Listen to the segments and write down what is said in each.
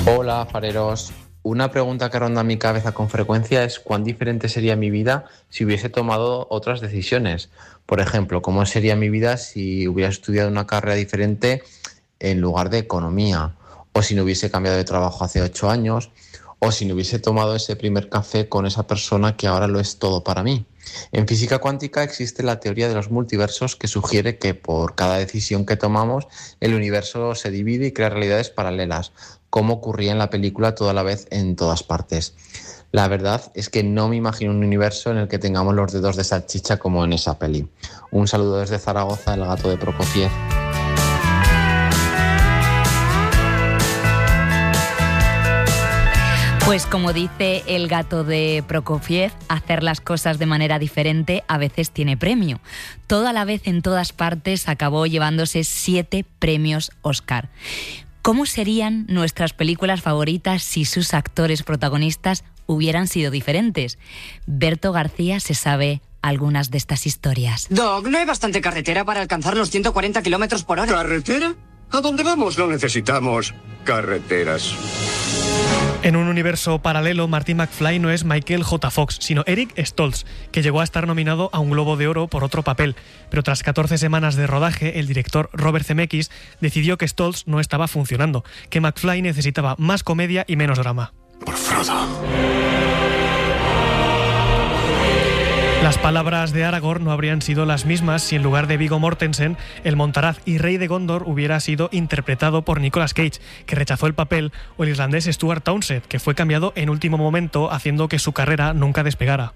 Hola, fareros. Una pregunta que ronda mi cabeza con frecuencia es cuán diferente sería mi vida si hubiese tomado otras decisiones. Por ejemplo, cómo sería mi vida si hubiera estudiado una carrera diferente en lugar de economía, o si no hubiese cambiado de trabajo hace 8 años, o si no hubiese tomado ese primer café con esa persona que ahora lo es todo para mí. En física cuántica existe la teoría de los multiversos que sugiere que por cada decisión que tomamos el universo se divide y crea realidades paralelas, como ocurría en la película Toda la vez en todas partes. La verdad es que no me imagino un universo en el que tengamos los dedos de salchicha como en esa peli. Un saludo desde Zaragoza, el gato de Prokofiev. Pues como dice el gato de Prokofiev, hacer las cosas de manera diferente a veces tiene premio. Toda la vez en todas partes acabó llevándose 7 premios Oscar. ¿Cómo serían nuestras películas favoritas si sus actores protagonistas hubieran sido diferentes? Berto García se sabe algunas de estas historias. Doc, ¿no hay bastante carretera para alcanzar los 140 kilómetros por hora? ¿Carretera? ¿A dónde vamos? No necesitamos carreteras. En un universo paralelo, Marty McFly no es Michael J. Fox, sino Eric Stoltz, que llegó a estar nominado a un Globo de Oro por otro papel. Pero tras 14 semanas de rodaje, el director Robert Zemeckis decidió que Stoltz no estaba funcionando, que McFly necesitaba más comedia y menos drama. Por Frodo. Las palabras de Aragorn no habrían sido las mismas si en lugar de Viggo Mortensen, el Montaraz y rey de Gondor hubiera sido interpretado por Nicolas Cage, que rechazó el papel, o el irlandés Stuart Townsend, que fue cambiado en último momento, haciendo que su carrera nunca despegara.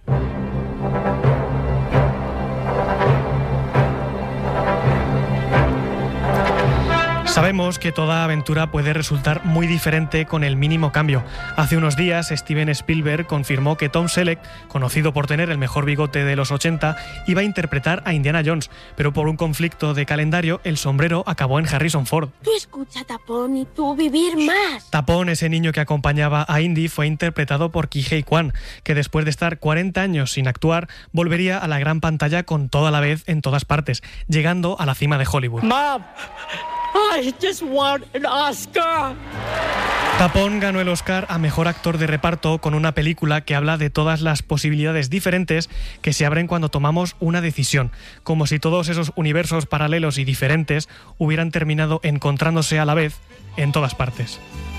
Sabemos que toda aventura puede resultar muy diferente con el mínimo cambio. Hace unos días, Steven Spielberg confirmó que Tom Selleck, conocido por tener el mejor bigote de los 80, iba a interpretar a Indiana Jones, pero por un conflicto de calendario, el sombrero acabó en Harrison Ford. Tú escucha, Tapón, y tú vivir más. Tapón, ese niño que acompañaba a Indy, fue interpretado por Ki-Hei Kwan, que después de estar 40 años sin actuar, volvería a la gran pantalla con Toda la vez en todas partes, llegando a la cima de Hollywood. Mom, I just want an Oscar. Tapón ganó el Oscar a Mejor Actor de Reparto con una película que habla de todas las posibilidades diferentes que se abren cuando tomamos una decisión, como si todos esos universos paralelos y diferentes hubieran terminado encontrándose a la vez en todas partes.